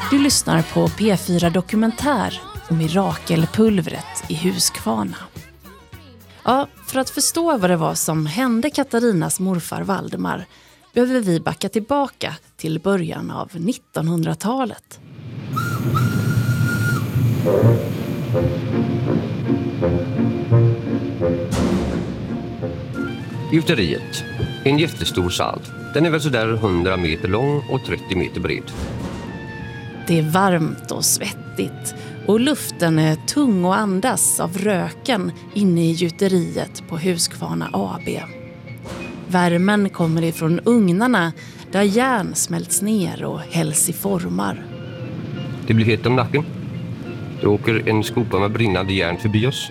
Du lyssnar på P4 Dokumentär om mirakelpulvret i Huskvarna. Ja, för att förstå vad det var som hände Katarinas morfar Valdemar behöver vi backa tillbaka till början av 1900-talet. Gjuteriet. En jättestor sal. Den är väl sådär 100 meter lång och 30 meter bred. Det är varmt och svettigt och luften är tung och andas av röken inne i gjuteriet på Huskvarna AB. Värmen kommer ifrån ugnarna där järn smälts ner och hälls i formar. Det blir hett om nacken. Det åker en skopa med brinnande järn förbi oss.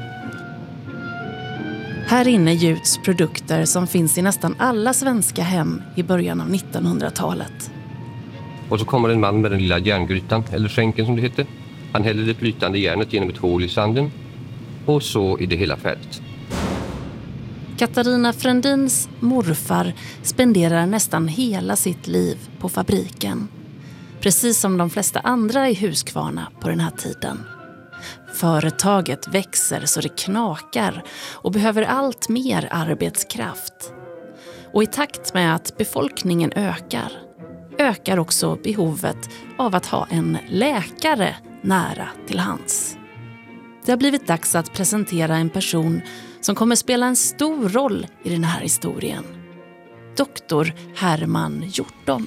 Här inne gjuts produkter som finns i nästan alla svenska hem i början av 1900-talet. Och så kommer en man med den lilla järngrytan, eller skänken som det heter. Han häller det flytande järnet genom ett hål i sanden. Och så är det hela färdigt. Katarina Frändins morfar spenderar nästan hela sitt liv på fabriken. Precis som de flesta andra i Huskvarna på den här tiden. Företaget växer så det knakar och behöver allt mer arbetskraft. Och i takt med att befolkningen ökar också behovet av att ha en läkare nära till hands. Det har blivit dags att presentera en person som kommer spela en stor roll i den här historien. Doktor Herman Hjorton.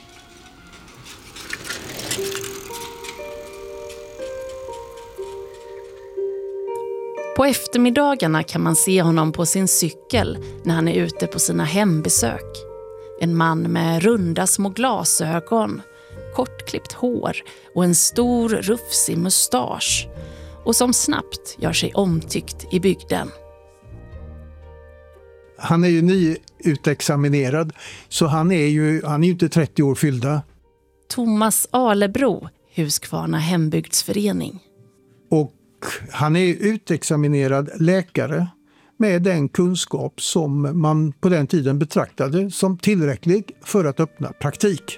På eftermiddagarna kan man se honom på sin cykel när han är ute på sina hembesök. En man med runda små glasögon, kortklippt hår och en stor rufsig mustasch. Och som snabbt gör sig omtyckt i bygden. Han är ju nyutexaminerad så han är ju inte 30 år fyllda. Thomas Alebro, Huskvarna hembygdsförening. Och han är utexaminerad läkare med den kunskap som man på den tiden betraktade som tillräcklig för att öppna praktik.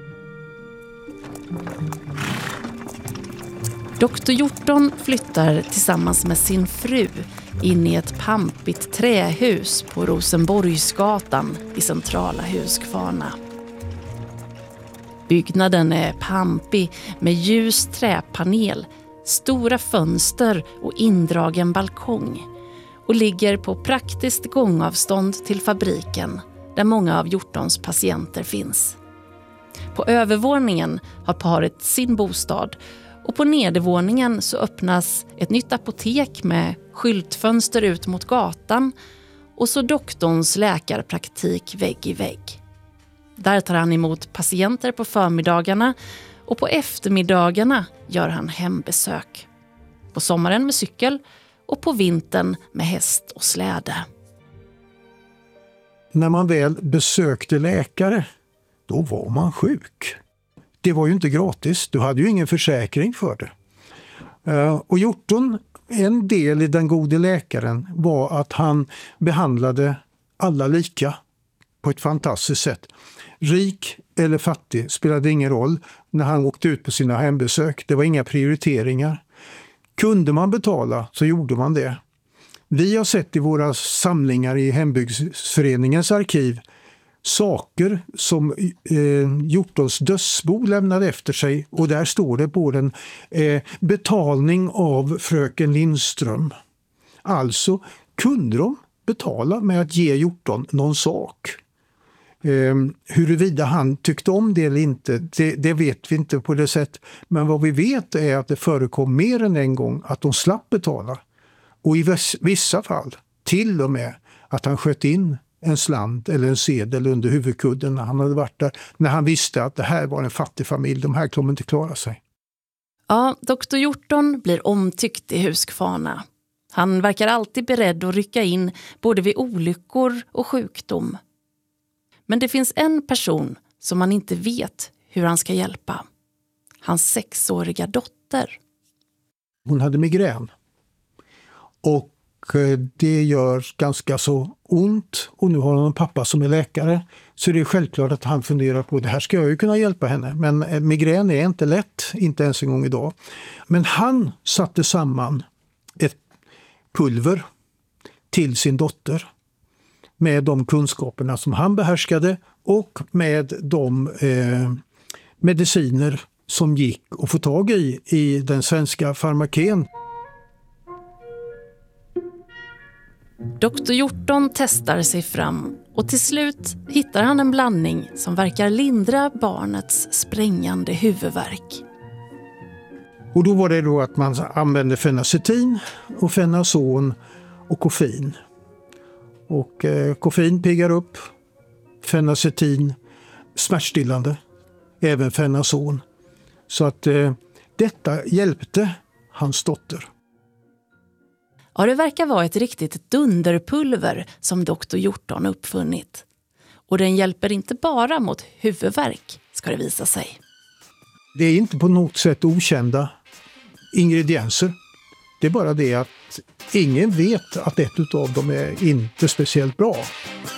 Doktor Hjorton flyttar tillsammans med sin fru in i ett pampigt trähus på Rosenborgsgatan i centrala Huskvarna. Byggnaden är pampig med ljus träpanel, stora fönster och indragen balkong och ligger på praktiskt gångavstånd till fabriken där många av Hjortons patienter finns. På övervåningen har paret sin bostad och på nedervåningen så öppnas ett nytt apotek med skyltfönster ut mot gatan och så doktorns läkarpraktik vägg i vägg. Där tar han emot patienter på förmiddagarna och på eftermiddagarna gör han hembesök. På sommaren med cykel och på vintern med häst och släde. När man väl besökte läkare, då var man sjuk. Det var ju inte gratis, du hade ju ingen försäkring för det. Och Hjorton, en del i den gode läkaren var att han behandlade alla lika på ett fantastiskt sätt. Rik eller fattig spelade ingen roll när han åkte ut på sina hembesök. Det var inga prioriteringar. Kunde man betala så gjorde man det. Vi har sett i våra samlingar i hembygdsföreningens arkiv saker som Hjortons dödsbo lämnade efter sig och där står det på den betalning av fröken Lindström. Alltså kunde de betala med att ge Hjorton någon sak. Huruvida han tyckte om det eller inte, det vet vi inte på det sätt. Men vad vi vet är att det förekom mer än en gång att de slapp betala. Och i vissa fall till och med att han sköt in en slant eller en sedel under huvudkudden när han hade varit där. När han visste att det här var en fattig familj, de här kommer inte klara sig. Ja, doktor Hjorton blir omtyckt i Huskvarna. Han verkar alltid beredd att rycka in både vid olyckor och sjukdom. Men det finns en person som man inte vet hur han ska hjälpa. Hans 6-åriga dotter. Hon hade migrän. Och det gör ganska så ont. Och nu har hon en pappa som är läkare. Så det är självklart att han funderar på det här ska jag ju kunna hjälpa henne. Men migrän är inte lätt, inte ens en gång idag. Men han satte samman ett pulver till sin dotter med de kunskaperna som han behärskade och med de mediciner som gick att få tag i den svenska farmaken. Dr. Hjorton testar sig fram och till slut hittar han en blandning som verkar lindra barnets sprängande huvudvärk. Och då var det då att man använde fenacetin och fenazon och koffein. Och koffein piggar upp, fenacetin smärtstillande, även fenazon. Så att detta hjälpte hans dotter. Ja, det verkar vara ett riktigt dunderpulver som Dr. Hjorton uppfunnit. Och den hjälper inte bara mot huvudvärk, ska det visa sig. Det är inte på något sätt okända ingredienser. Det är bara det att ingen vet att ett av dem är inte speciellt bra.